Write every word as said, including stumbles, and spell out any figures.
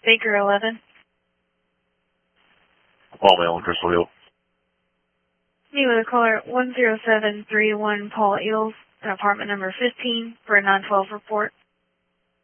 Baker eleven. Paul Mail in Crystal Hill. Me with a caller one zero seven three one Paul Eels, apartment number fifteen, for a nine twelve report.